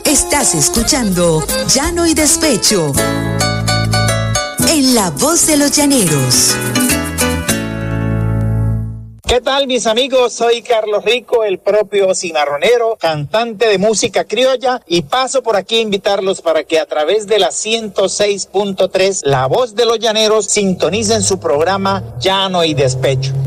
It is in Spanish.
Estás escuchando Llano y Despecho en La Voz de los Llaneros. ¿Qué tal, mis amigos? Soy Carlos Rico, el propio cimarronero, cantante de música criolla, y paso por aquí a invitarlos para que a través de la 106.3, La Voz de los Llaneros, sintonicen su programa Llano y Despecho.